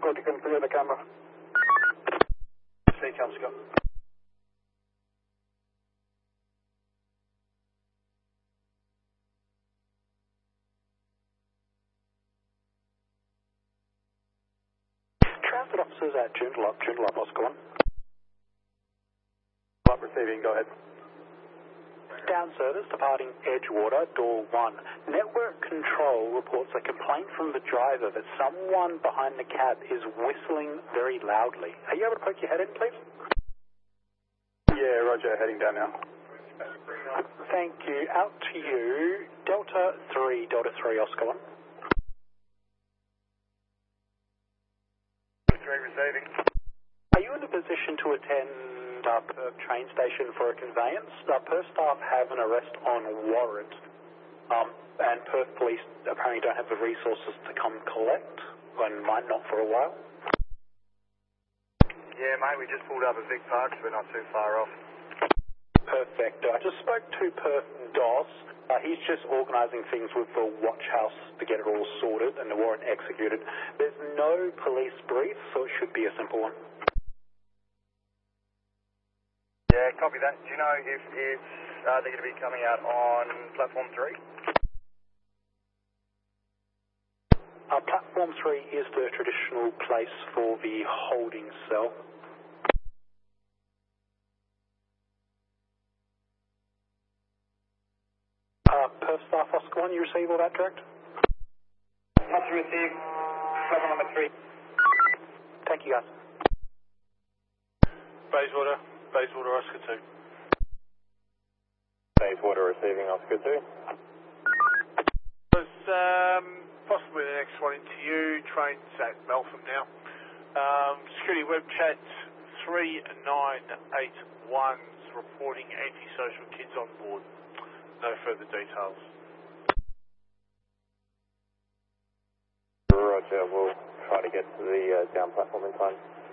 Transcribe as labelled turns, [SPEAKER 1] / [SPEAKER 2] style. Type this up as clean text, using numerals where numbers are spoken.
[SPEAKER 1] Scott, you can clear the camera.
[SPEAKER 2] Stay calm, Scott. Transit officers at Joondalup, Oscar 1.
[SPEAKER 1] Up receiving, go ahead.
[SPEAKER 2] Down service departing Edgewater, door 1. Network control reports a complaint from the driver that someone behind the cab is whistling very loudly. Are you able to poke your head in, please?
[SPEAKER 1] Yeah, roger, heading down now.
[SPEAKER 2] Thank you. Out to you. Delta 3, Oscar 1.
[SPEAKER 1] 3 receiving.
[SPEAKER 2] Are you in a position to attend Perth train station for a conveyance? Perth staff have an arrest on warrant, and Perth police apparently don't have the resources to come collect, and might not for a while.
[SPEAKER 1] Yeah, mate, we just pulled up at Vic Park, so we're not too far off.
[SPEAKER 2] Perfect. I just spoke to Perth DOS. He's just organising things with the watch house to get it all sorted and the warrant executed. There's no police brief, so it should be a simple one.
[SPEAKER 1] Yeah, copy that. Do you know if it's they're going to be coming out on platform 3?
[SPEAKER 2] Platform 3 is the traditional place for the holding cell. Perth staff Oscar 1, you receive all that correct?
[SPEAKER 1] Must receive platform number 3.
[SPEAKER 2] Thank you, guys.
[SPEAKER 3] Bayswater, Oscar 2.
[SPEAKER 1] Bayswater receiving, Oscar 2.
[SPEAKER 3] Was possibly the next one into you. Train's at Meltham now. Security web chat 3981's reporting antisocial kids on board. No further details.
[SPEAKER 1] Roger, we'll try to get to the down platform in time.